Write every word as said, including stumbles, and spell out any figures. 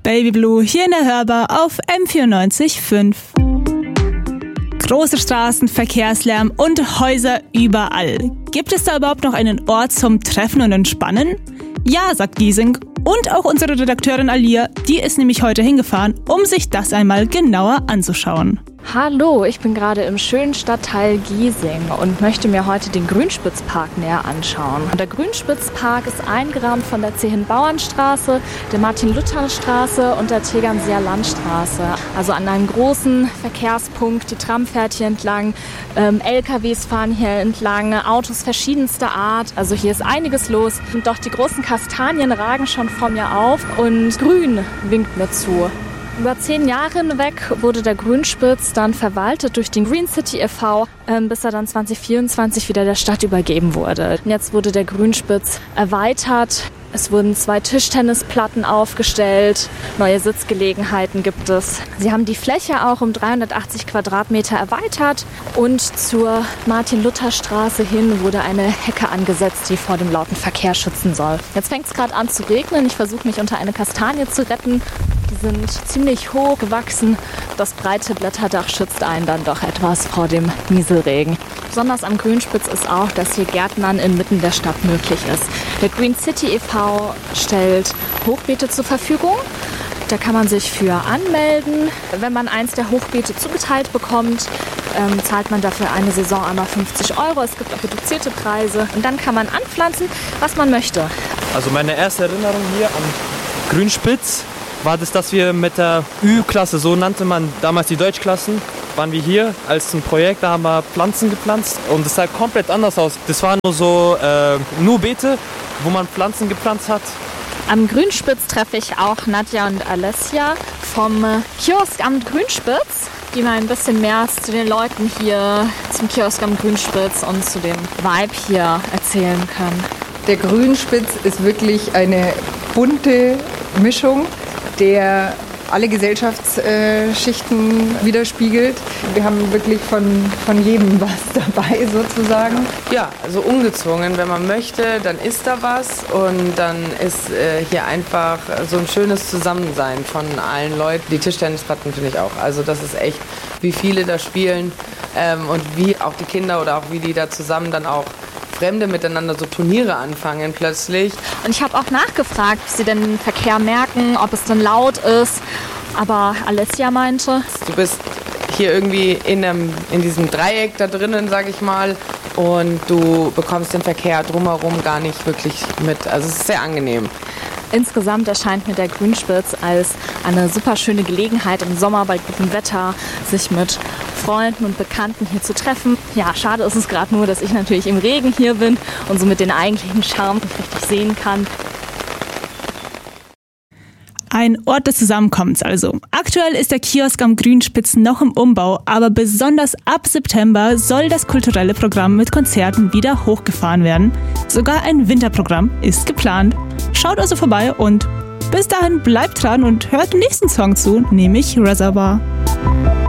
Baby Blue hier in der Hörbar auf M vierundneunzig Komma fünf. Große Straßen, Verkehrslärm und Häuser überall. Gibt es da überhaupt noch einen Ort zum Treffen und Entspannen? Ja, sagt Giesing. Und auch unsere Redakteurin Alia, die ist nämlich heute hingefahren, um sich das einmal genauer anzuschauen. Hallo, ich bin gerade im schönen Stadtteil Giesing und möchte mir heute den Grünspitzpark näher anschauen. Der Grünspitzpark ist eingerahmt von der Zehen-Bauern-Straße, der Martin-Luther-Straße und der Tegernseer Landstraße. Also an einem großen Verkehrspunkt. Die Tram fährt hier entlang, ähm, L K Ws fahren hier entlang, Autos verschiedenster Art. Also hier ist einiges los. Und doch die großen Kastanien ragen schon vor mir auf und Grün winkt mir zu. Über zehn Jahre hinweg wurde der Grünspitz dann verwaltet durch den Green City e V, ähm, bis er dann zwanzig vierundzwanzig wieder der Stadt übergeben wurde. Und jetzt wurde der Grünspitz erweitert. Es wurden zwei Tischtennisplatten aufgestellt, neue Sitzgelegenheiten gibt es. Sie haben die Fläche auch um dreihundertachtzig Quadratmeter erweitert und zur Martin-Luther-Straße hin wurde eine Hecke angesetzt, die vor dem lauten Verkehr schützen soll. Jetzt fängt es gerade an zu regnen. Ich versuche mich unter eine Kastanie zu retten. Die sind ziemlich hoch gewachsen. Das breite Blätterdach schützt einen dann doch etwas vor dem Nieselregen. Besonders am Grünspitz ist auch, dass hier Gärtnern inmitten der Stadt möglich ist. Der Green City e V stellt Hochbeete zur Verfügung. Da kann man sich für anmelden. Wenn man eins der Hochbeete zugeteilt bekommt, ähm, zahlt man dafür eine Saison einmal fünfzig Euro. Es gibt auch reduzierte Preise. Und dann kann man anpflanzen, was man möchte. Also meine erste Erinnerung hier am Grünspitz war das, dass wir mit der Ü-Klasse, so nannte man damals die Deutschklassen, waren wir hier als ein Projekt, da haben wir Pflanzen gepflanzt und es sah komplett anders aus. Das waren nur so, äh, nur Beete, wo man Pflanzen gepflanzt hat. Am Grünspitz treffe ich auch Nadja und Alessia vom Kiosk am Grünspitz, die mal ein bisschen mehr zu den Leuten hier, zum Kiosk am Grünspitz und zu dem Vibe hier erzählen können. Der Grünspitz ist wirklich eine bunte Mischung, der alle Gesellschaftsschichten widerspiegelt. Wir haben wirklich von, von jedem was dabei sozusagen. Ja, also ungezwungen. Wenn man möchte, dann ist da was und dann ist äh, hier einfach so ein schönes Zusammensein von allen Leuten. Die Tischtennisplatten finde ich auch. Also das ist echt, wie viele da spielen ähm, und wie auch die Kinder oder auch wie die da zusammen dann auch Fremde miteinander so Turniere anfangen plötzlich. Und ich habe auch nachgefragt, ob sie denn den Verkehr merken, ob es denn laut ist. Aber Alessia meinte, du bist hier irgendwie in, einem, in diesem Dreieck da drinnen, sag ich mal, und du bekommst den Verkehr drumherum gar nicht wirklich mit. Also es ist sehr angenehm. Insgesamt erscheint mir der Grünspitz als eine super schöne Gelegenheit im Sommer bei gutem Wetter, sich mit Freunden und Bekannten hier zu treffen. Ja, schade ist es gerade nur, dass ich natürlich im Regen hier bin und somit den eigentlichen Charme nicht richtig sehen kann. Ein Ort des Zusammenkommens also. Aktuell ist der Kiosk am Grünspitz noch im Umbau, aber besonders ab September soll das kulturelle Programm mit Konzerten wieder hochgefahren werden. Sogar ein Winterprogramm ist geplant. Schaut also vorbei und bis dahin bleibt dran und hört den nächsten Song zu, nämlich Reservoir.